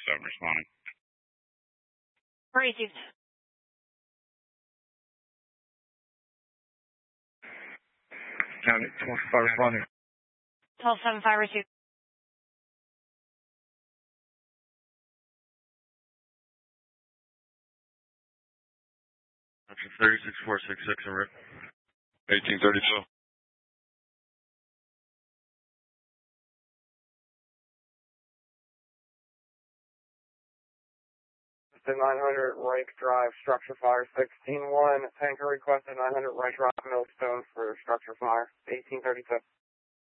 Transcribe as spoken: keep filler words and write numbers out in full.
seven responding. Received. County twenty-five responding. twelve seven five received. thirty-six four six six en route. eighteen thirty-two. nine hundred Rake Drive, structure fire sixteen one. Tanker requested nine hundred Rake Drive, Millstone for structure fire eighteen thirty-two.